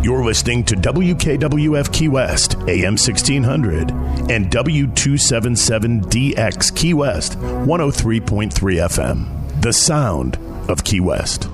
You're listening to WKWF Key West, AM 1600, and W277DX Key West, 103.3 FM. The sound of Key West.